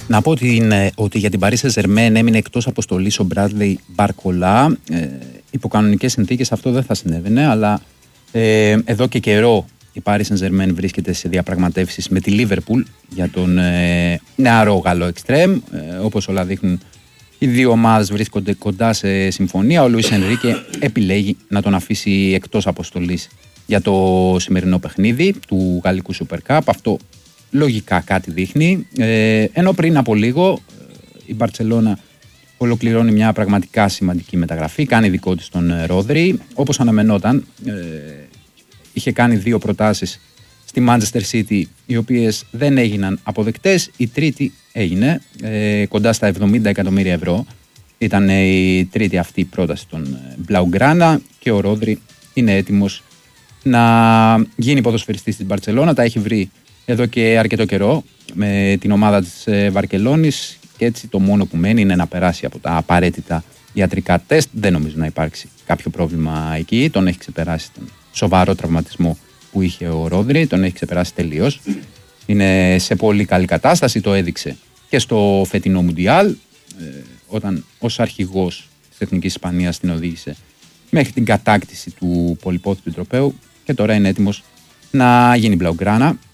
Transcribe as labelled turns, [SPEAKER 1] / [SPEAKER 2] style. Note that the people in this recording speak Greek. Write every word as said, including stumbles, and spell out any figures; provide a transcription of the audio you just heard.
[SPEAKER 1] Να πω ότι, είναι, ότι για την Paris Saint-Germain έμεινε εκτός αποστολής ο Bradley Barcola. Ε, υπό κανονικές συνθήκες αυτό δεν θα συνέβαινε, αλλά ε, εδώ και καιρό η Paris Saint-Germain βρίσκεται σε διαπραγματεύσεις με τη Liverpool για τον ε, νεαρό Γαλλό εξτρέμ. Ε, όπως όλα δείχνουν, οι δύο ομάδες βρίσκονται κοντά σε συμφωνία. Ο Λουίς Ενρίκε επιλέγει να τον αφήσει εκτός αποστολής για το σημερινό παιχνίδι του Γαλλικού Super Cup. Αυτό λογικά κάτι δείχνει. Ε, ενώ πριν από λίγο η Μπαρτσελώνα ολοκληρώνει μια πραγματικά σημαντική μεταγραφή. Κάνει δικό της τον Ρόδρυ. Όπως αναμενόταν, ε, είχε κάνει δύο προτάσεις στη Manchester City, οι οποίες δεν έγιναν αποδεκτές. Η τρίτη έγινε, ε, κοντά στα εβδομήντα εκατομμύρια ευρώ. Ήταν η τρίτη αυτή πρόταση των Blaugrana και ο Ρόδρυ είναι έτοιμος να γίνει ποδοσφαιριστής της Μπαρτσελώνα. Τα έχει βρει εδώ και αρκετό καιρό με την ομάδα της Βαρκελόνης και έτσι το μόνο που μένει είναι να περάσει από τα απαραίτητα ιατρικά τεστ. Δεν νομίζω να υπάρξει κάποιο πρόβλημα εκεί. Τον έχει ξεπεράσει τον σοβαρό τραυματισμό που είχε ο Ρόδρυ, τον έχει ξεπεράσει τελείως. Είναι σε πολύ καλή κατάσταση, το έδειξε και στο φετινό Μουντιάλ, όταν ως αρχηγός της Εθνικής Ισπανίας την οδήγησε μέχρι την κατάκτηση του πολυπόθητου τροπαίου και τώρα είναι έτοιμος να γίνει Blaugrana.